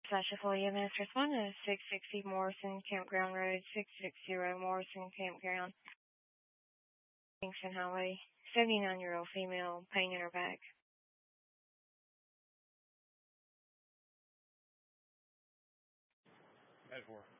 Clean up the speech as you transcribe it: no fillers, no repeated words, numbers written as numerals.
Sasha for EMS respond to 660 Morrison Campground Road, 660 Morrison Campground, Kingston Highway. 79-year-old female, pain in her back. Head for.